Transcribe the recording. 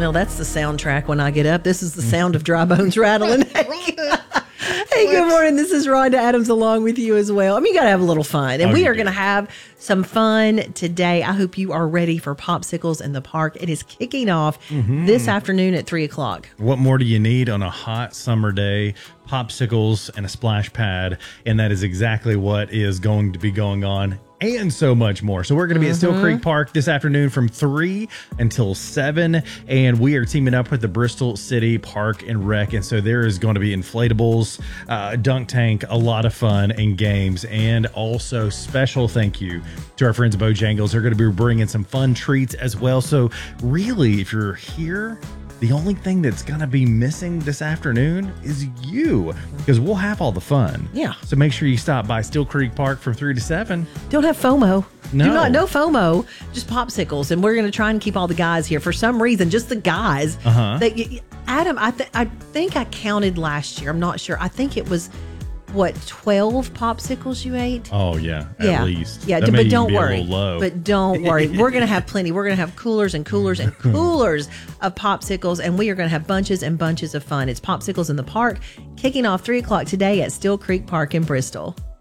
Well, that's the soundtrack when I get up. This is the sound of dry bones rattling. Hey, good morning. This is Rhonda Adams along with you as well. I mean, you got to have a little fun. And we are going to have some fun today. I hope you are ready for Popsicles in the Park. It is kicking off this afternoon at 3 o'clock. What more do you need on a hot summer day? Popsicles and a splash pad. And that is exactly what is going to be going on. And so much more. So we're going to be at Still Creek Park this afternoon from 3 until 7. And we are teaming up with the Bristol City Park and Rec. And so there is going to be inflatables, dunk tank, a lot of fun and games. And also special thank you to our friends at Bojangles. They're going to be bringing some fun treats as well. So really, if you're here, the only thing that's going to be missing this afternoon is you, because we'll have all the fun. Yeah. So make sure you stop by Still Creek Park from 3 to 7. Don't have FOMO. No. No FOMO, just Popsicles. And we're going to try and keep all the guys here. For some reason, just the guys. Adam, I think I counted last year. I'm not sure. I think it was, 12 Popsicles you ate? Oh, yeah, at least. Yeah, but don't worry. But don't worry. We're going to have plenty. We're going to have coolers and coolers and coolers of Popsicles, and we are going to have bunches and bunches of fun. It's Popsicles in the Park, kicking off 3 o'clock today at Still Creek Park in Bristol.